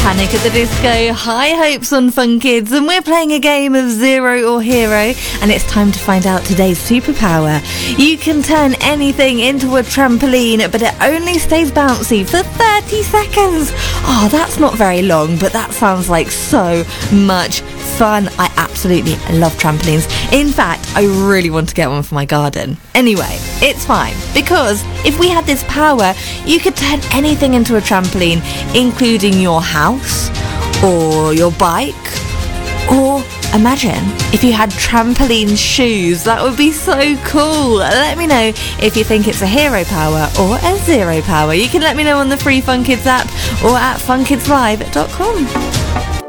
Panic at the Disco, High Hopes on Fun Kids, and we're playing a game of Zero or Hero, and it's time to find out today's superpower. You can turn anything into a trampoline, but it only stays bouncy for 30 seconds. Oh, that's not very long, but that sounds like so much fun. I absolutely love trampolines. In fact, I really want to get one for my garden. Anyway, it's fine, because if we had this power, you could turn anything into a trampoline, including your house or your bike, or imagine if you had trampoline shoes. That would be so cool. Let me know if you think it's a hero power or a zero power. You can let me know on the free Fun Kids app or at funkidslive.com.